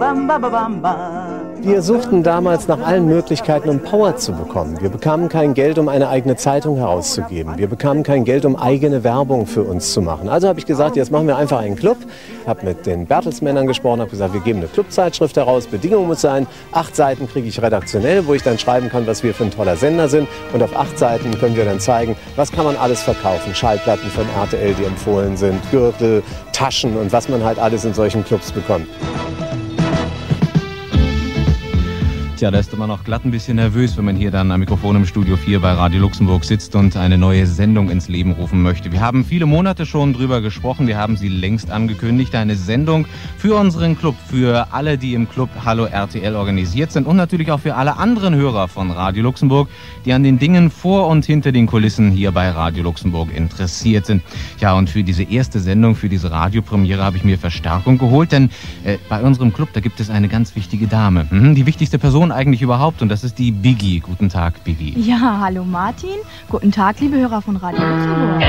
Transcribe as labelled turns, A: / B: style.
A: Wir suchten damals nach allen Möglichkeiten, um Power zu bekommen. Wir bekamen kein Geld, um eine eigene Zeitung herauszugeben. Wir bekamen kein Geld, um eigene Werbung für uns zu machen. Also habe ich gesagt, jetzt machen wir einfach einen Club. Habe mit den Bertelsmännern gesprochen, habe gesagt, wir geben eine Clubzeitschrift heraus. Bedingung muss sein, 8 Seiten kriege ich redaktionell, wo ich dann schreiben kann, was wir für ein toller Sender sind. Und auf 8 Seiten können wir dann zeigen, was kann man alles verkaufen. Schallplatten von RTL, die empfohlen sind, Gürtel, Taschen und was man halt alles in solchen Clubs bekommt.
B: Ja, da ist man noch glatt ein bisschen nervös, wenn man hier dann am Mikrofon im Studio 4 bei Radio Luxemburg sitzt und eine neue Sendung ins Leben rufen möchte. Wir haben viele Monate schon drüber gesprochen, wir haben sie längst angekündigt. Eine Sendung für unseren Club, für alle, die im Club Hallo RTL organisiert sind und natürlich auch für alle anderen Hörer von Radio Luxemburg, die an den Dingen vor und hinter den Kulissen hier bei Radio Luxemburg interessiert sind. Ja, und für diese erste Sendung, für diese Radiopremiere habe ich mir Verstärkung geholt, denn bei unserem Club, da gibt es eine ganz wichtige Dame. Die wichtigste Person eigentlich überhaupt und das ist die Biggie. Guten Tag, Biggie.
C: Ja, hallo Martin. Guten Tag, liebe Hörer von Radio Luxemburg.